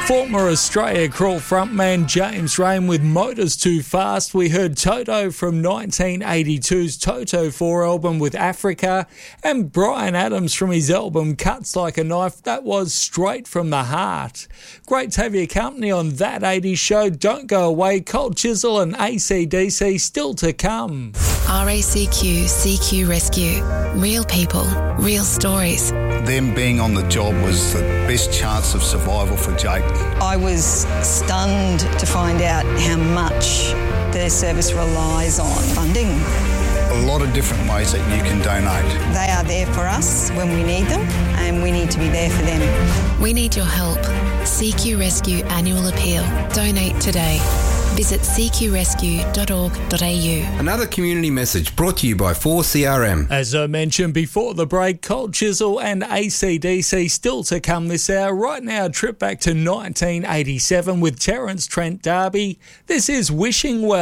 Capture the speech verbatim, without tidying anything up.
Former Australia Crawl frontman James Rain with Motors Too Fast. We heard Toto from nineteen eighty-two's Toto four album with Africa, and Bryan Adams from his album Cuts Like a Knife. That was Straight from the Heart. Great to have your company on That eighties Show. Don't go away. Cold Chisel and A C D C still to come. R A C Q C Q Rescue. Real people, real stories. Them being on the job was the best chance of survival for Jake. I was stunned to find out how much their service relies on funding. A lot of different ways that you can donate. They are there for us when we need them, and we need to be there for them. We need your help. C Q Rescue Annual Appeal. Donate today. Visit c q rescue dot org dot a u. Another community message brought to you by four C R M. As I mentioned before the break, Cold Chisel and A C D C still to come this hour. Right now, a trip back to nineteen eighty-seven with Terence Trent D'Arby. This is Wishing Well.